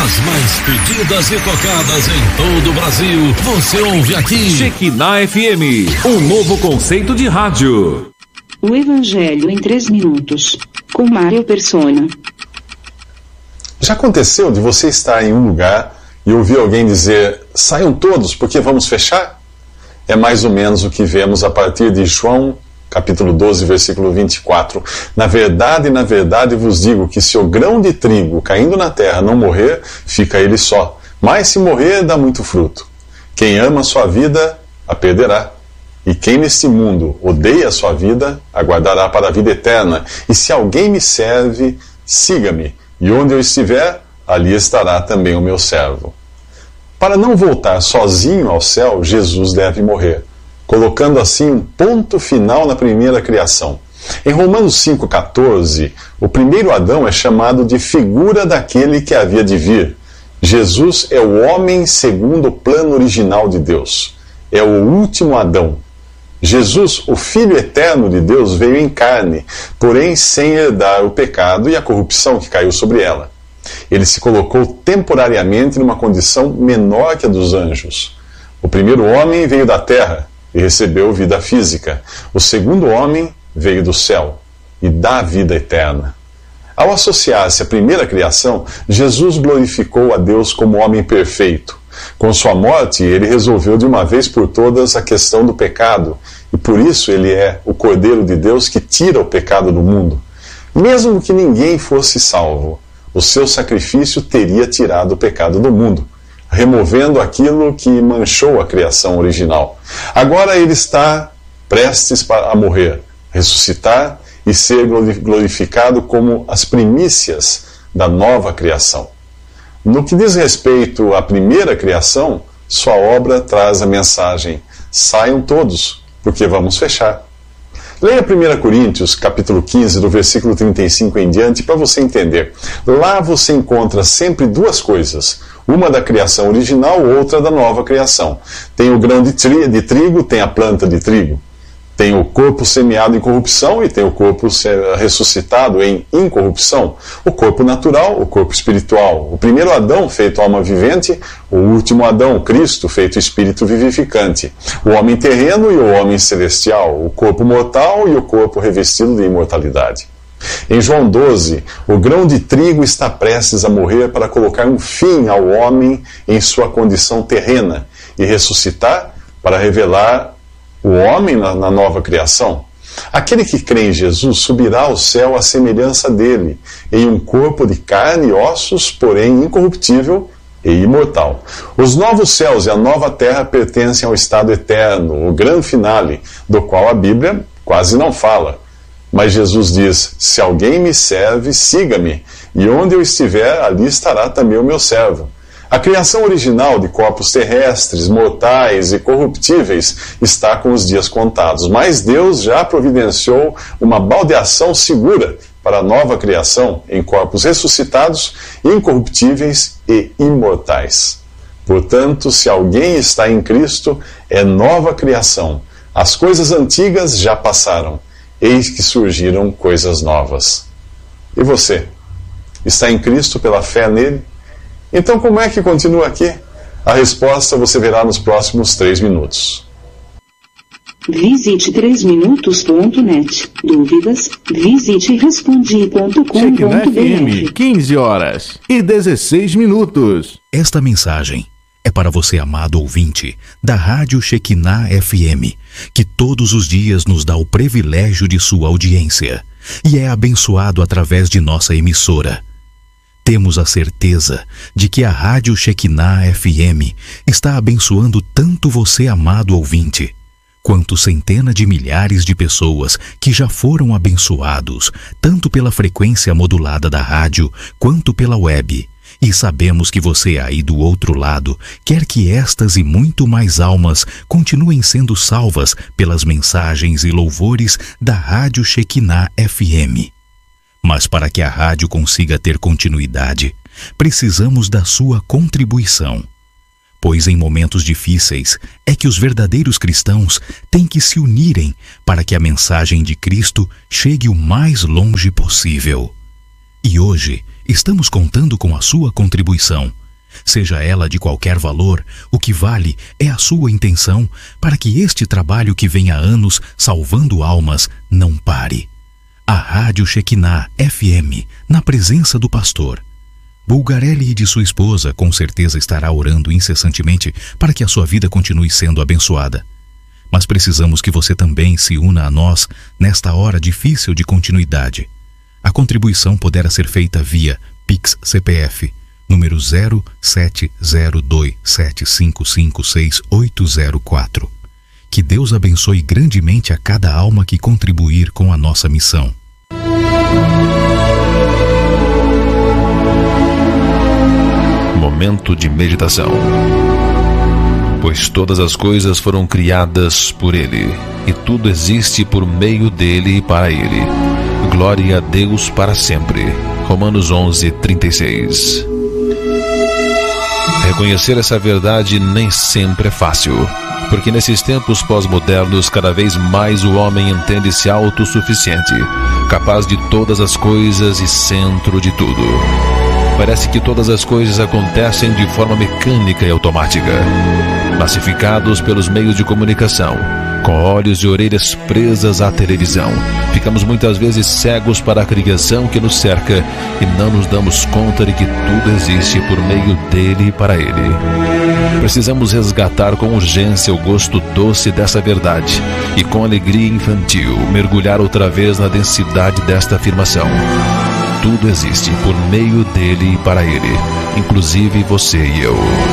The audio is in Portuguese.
As mais pedidas e tocadas em todo o Brasil, você ouve aqui. Shekinah FM, um novo conceito de rádio. O Evangelho em 3 minutos, com Mário Persona. Já aconteceu de você estar em um lugar e ouvir alguém dizer, saiam todos porque vamos fechar? É mais ou menos o que vemos a partir de João capítulo 12, versículo 24. Na verdade vos digo que se o grão de trigo caindo na terra não morrer, fica ele só. Mas se morrer, dá muito fruto. Quem ama a sua vida, a perderá. E quem neste mundo odeia a sua vida, aguardará para a vida eterna. E se alguém me serve, siga-me. E onde eu estiver, ali estará também o meu servo. Para não voltar sozinho ao céu, Jesus deve morrer, colocando assim um ponto final na primeira criação. Em Romanos 5,14, o primeiro Adão é chamado de figura daquele que havia de vir. Jesus é o homem segundo o plano original de Deus. É o último Adão. Jesus, o Filho eterno de Deus, veio em carne, porém sem herdar o pecado e a corrupção que caiu sobre ela. Ele se colocou temporariamente numa condição menor que a dos anjos. O primeiro homem veio da terra e recebeu vida física. O segundo homem veio do céu e dá vida eterna. Ao associar-se à primeira criação, Jesus glorificou a Deus como homem perfeito. Com sua morte, ele resolveu de uma vez por todas a questão do pecado, e por isso ele é o Cordeiro de Deus que tira o pecado do mundo. Mesmo que ninguém fosse salvo, o seu sacrifício teria tirado o pecado do mundo, removendo aquilo que manchou a criação original. Agora ele está prestes a morrer, ressuscitar e ser glorificado como as primícias da nova criação. No que diz respeito à primeira criação, sua obra traz a mensagem: saiam todos, porque vamos fechar. Leia 1 Coríntios, capítulo 15, do versículo 35 em diante, para você entender. Lá você encontra sempre duas coisas: uma da criação original, outra da nova criação. Tem o grão de trigo, tem a planta de trigo. Tem o corpo semeado em corrupção e tem o corpo ressuscitado em incorrupção. O corpo natural, o corpo espiritual. O primeiro Adão, feito alma vivente. O último Adão, Cristo, feito espírito vivificante. O homem terreno e o homem celestial. O corpo mortal e o corpo revestido de imortalidade. Em João 12, o grão de trigo está prestes a morrer para colocar um fim ao homem em sua condição terrena e ressuscitar para revelar o homem na nova criação. Aquele que crê em Jesus subirá ao céu à semelhança dele, em um corpo de carne e ossos, porém incorruptível e imortal. Os novos céus e a nova terra pertencem ao estado eterno, o grande finale, do qual a Bíblia quase não fala. Mas Jesus diz: se alguém me serve, siga-me, e onde eu estiver, ali estará também o meu servo. A criação original de corpos terrestres, mortais e corruptíveis está com os dias contados, mas Deus já providenciou uma baldeação segura para a nova criação em corpos ressuscitados, incorruptíveis e imortais. Portanto, se alguém está em Cristo, é nova criação. As coisas antigas já passaram, eis que surgiram coisas novas. E você? Está em Cristo pela fé nele? Então, como é que continua aqui? A resposta você verá nos próximos 3 minutos. Visite 3minutos.net. Dúvidas? Visite respondi.com.br. Shekinah FM, 15 horas e 16 minutos. Esta mensagem é para você, amado ouvinte da Rádio Shekinah FM, que todos os dias nos dá o privilégio de sua audiência e é abençoado através de nossa emissora. Temos a certeza de que a Rádio Shekinah FM está abençoando tanto você, amado ouvinte, quanto centenas de milhares de pessoas que já foram abençoados, tanto pela frequência modulada da rádio, quanto pela web. E sabemos que você aí do outro lado quer que estas e muito mais almas continuem sendo salvas pelas mensagens e louvores da Rádio Shekinah FM. Mas para que a rádio consiga ter continuidade, precisamos da sua contribuição. Pois em momentos difíceis é que os verdadeiros cristãos têm que se unirem para que a mensagem de Cristo chegue o mais longe possível. E hoje Estamos contando com a sua contribuição. Seja ela de qualquer valor, o que vale é a sua intenção para que este trabalho que vem há anos salvando almas não pare. A Rádio Shekinah FM, na presença do pastor Bulgarelli e de sua esposa, com certeza estará orando incessantemente para que a sua vida continue sendo abençoada. Mas precisamos que você também se una a nós nesta hora difícil de continuidade. A contribuição poderá ser feita via Pix CPF, número 070275568804. Que Deus abençoe grandemente a cada alma que contribuir com a nossa missão. Momento de meditação. Pois todas as coisas foram criadas por Ele, e tudo existe por meio dele e para Ele. Glória a Deus para sempre. Romanos 11:36. Reconhecer essa verdade nem sempre é fácil, porque nesses tempos pós-modernos cada vez mais o homem entende-se autossuficiente, capaz de todas as coisas e centro de tudo. Parece que todas as coisas acontecem de forma mecânica e automática. Massificados pelos meios de comunicação, com olhos e orelhas presas à televisão, ficamos muitas vezes cegos para a criação que nos cerca e não nos damos conta de que tudo existe por meio dele e para ele. Precisamos resgatar com urgência o gosto doce dessa verdade e com alegria infantil mergulhar outra vez na densidade desta afirmação. Tudo existe por meio dele e para ele, inclusive você e eu.